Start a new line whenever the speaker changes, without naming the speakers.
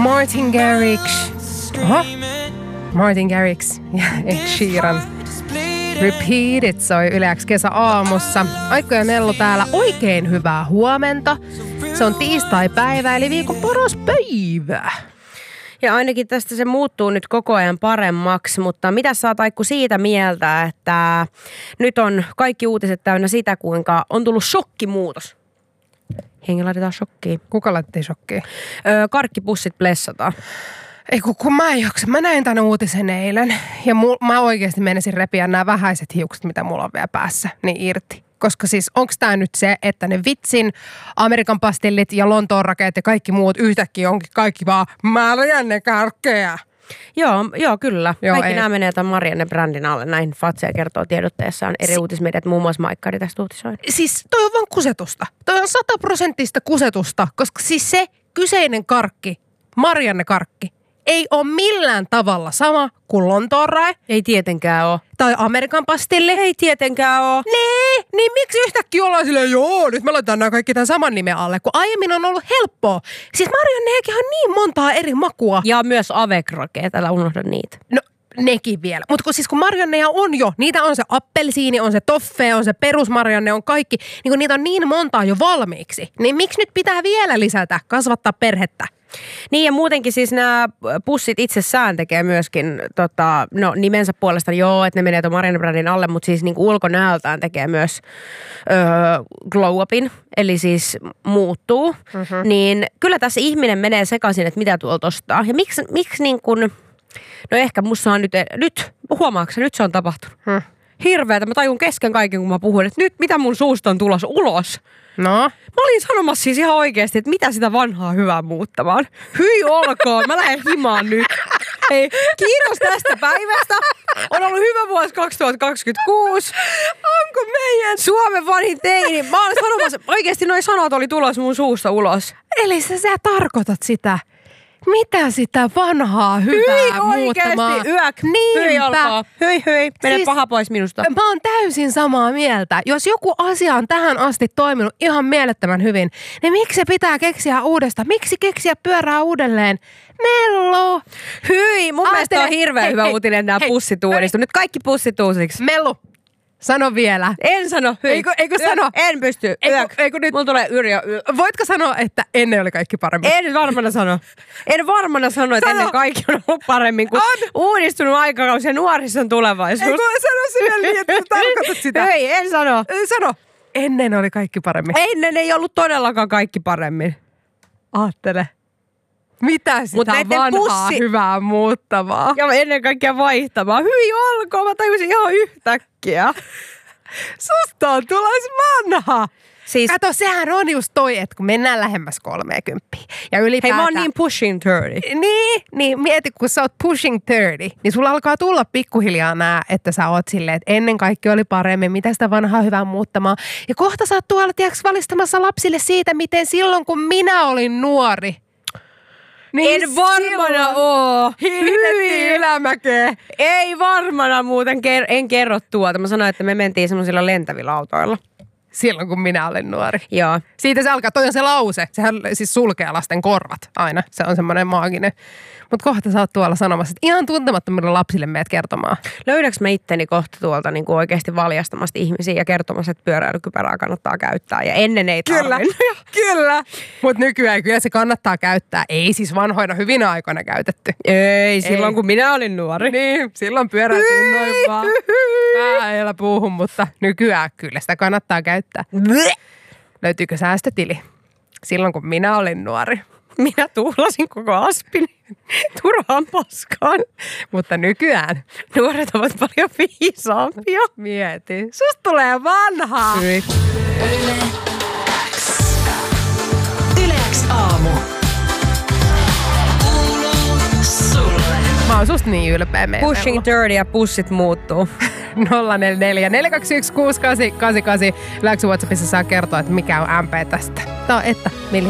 Martin Garrix. Oho. Martin Garrix ja Ed Sheeran. Repeat It soi Yle X kesäaamussa. Aikko ja Nellu täällä. Oikein hyvää huomenta. Se on tiistai-päivä eli viikon paras päivä.
Ja ainakin tästä se muuttuu nyt koko ajan paremmaksi, mutta mitä sä oot Aikku siitä mieltä, että nyt on kaikki uutiset täynnä sitä, kuinka on tullut shokkimuutos? Hengi laitetaan shokkiin.
Kuka laitettiin shokkiin?
Karkkipussit blessataan.
Ei kun mä en jaksa. Mä näin tämän uutisen eilen ja mä oikeasti menisin repiä nämä vähäiset hiukset, mitä mulla on vielä päässä, niin irti. Koska siis onko tämä nyt se, että ne vitsin Amerikan pastillit ja Lontoon rakeet ja kaikki muut yhtäkkiä onkin kaikki vaan Marianne karkkeja?
Joo, kyllä.
Joo,
kaikki nämä menee tämän Marianne-brändin alle. Näin Fatse kertoo tiedotteessaan eri uutismediat, muun muassa Maikkari tästä uutisoin.
Siis toi on vaan kusetusta. Toi on 100% kusetusta, koska siis se kyseinen karkki, Marianne karkki, ei ole millään tavalla sama kuin Lontoon rae.
Ei tietenkään ole.
Tai Amerikan pastilli.
Ei tietenkään ole.
Niin miksi yhtäkkiä ollaan silleen, joo, nyt me laitetaan nämä kaikki tämän saman nimen alle, kun aiemmin on ollut helppoa. Siis Marianneekin on niin montaa eri makua.
Ja myös avekrakeet, älä unohda niitä.
No, nekin vielä. Mutta kun Marianneja on jo, niitä on se appelsiini, on se toffee, on se perus Marianne, on kaikki. Niin kun niitä on niin montaa jo valmiiksi. Niin miksi nyt pitää vielä lisätä, kasvattaa perhettä?
Niin ja muutenkin siis nämä pussit itsessään tekee myöskin nimensä puolesta että ne menee tuon Marianne-brändin alle, mutta siis niinku ulkonäöltään tekee myös glow upin, eli siis muuttuu. Mm-hmm. Niin kyllä tässä ihminen menee sekaisin, että mitä tuolta ostaa. Ja miksi niin kuin, no ehkä musta on nyt huomaatko nyt se on tapahtunut. Hirveetä, mä tajun kesken kaiken kun mä puhun, että nyt mitä mun suusta on tulossa ulos.
No?
Mä olin sanomassa siis ihan oikeasti, että mitä sitä vanhaa hyvää muuttamaan. Hyi olkoon, mä lähden himaan nyt. Hei, kiitos tästä päivästä. On ollut hyvä vuosi 2026.
Onko meidän
Suomen vanhin teini? Mä olin sanomassa, oikeasti noi sanat oli tulossa mun suusta ulos.
Eli sä tarkoitat sitä. Mitä sitä vanhaa hyvää muuttamaan?
Hyi oikeesti, hyi olkoon. Hyi, mene siis, paha pois minusta.
Mä oon täysin samaa mieltä. Jos joku asia on tähän asti toiminut ihan mielettömän hyvin, niin miksi se pitää keksiä uudestaan? Miksi keksiä pyörää uudelleen? Mellu!
Hyi, mun mielestä on hirveän hyvä uutinen nämä pussit uudistuu. Nyt kaikki pussit uusiksi.
Mellu! Sano vielä.
En sano. Hyi.
Eikö sano?
En pysty.
Eikö nyt?
Mulla tulee yrjö.
Voitko sanoa, että ennen oli kaikki paremmin?
En varmana sano, että ennen kaikki on ollut paremmin kuin uudistunut aikakausi ja nuorison tulevaisuus.
Eikö sano se vielä niin, että sä tarkoitat sitä?
Ei, en sano.
Sano. Ennen oli kaikki paremmin.
Ennen ei ollut todellakaan kaikki paremmin.
Aattele. Mitä sitä vanhaa hyvää muuttavaa?
Ja ennen kaikkea vaihtamaa. Hyi olkoon, mä tajusin ihan yhtäkkiä.
Susta on tulos vanha.
Siis,
kato, sehän on just toi, että kun mennään lähemmäs 30. Ja ylipäätään...
Hei, mä oon niin pushing 30.
Niin mieti, kun sä oot pushing 30, niin sulla alkaa tulla pikkuhiljaa nää, että sä oot silleen, että ennen kaikki oli paremmin, mitä sitä vanhaa hyvää muuttamaan. Ja kohta sä oot tuolla, tiiäks, valistamassa lapsille siitä, miten silloin, kun minä olin nuori,
niin en varmana oo.
Hiihdettiin ylämäkeen.
Ei varmana muuten, en kerro tuota. Mä sanoin, että me mentiin semmoisilla lentävillä autoilla.
Silloin, kun minä olen nuori.
Joo.
Siitä se alkaa, toi on se lause. Sehän siis sulkee lasten korvat aina. Se on semmoinen maaginen. Mutta kohta sä oot tuolla sanomassa, että ihan tuntemattomille lapsille meet kertomaan.
Löydäks mä itteni kohta tuolta niin kuin oikeasti valjastamasta ihmisiä ja kertomassa, että pyöräilykypärää kannattaa käyttää. Ja ennen ei tarvinnut.
Kyllä. Mutta nykyään kyllä se kannattaa käyttää. Ei siis vanhoina hyvinä aikoina käytetty.
Ei, silloin kun minä olin nuori.
Niin, silloin pyöräiltiin noin vaan. Päällä puuhun, mutta nykyään kyllä sitä kannattaa käyttää. Löytyykö säästötili? Silloin kun minä olin nuori.
Minä tuhlasin koko aspin turhaan paskaan.
Mutta nykyään
nuoret ovat paljon viisaampia.
Mieti. Susta tulee vanhaa.
Hyi.
Yle X aamu.
Mä oon susta niin ylpeä meidän.
Pushing 30 ja pussit muuttuu.
044 421 6888. Läksy WhatsAppissa saa kertoa, että mikä on MP tästä. Tää on että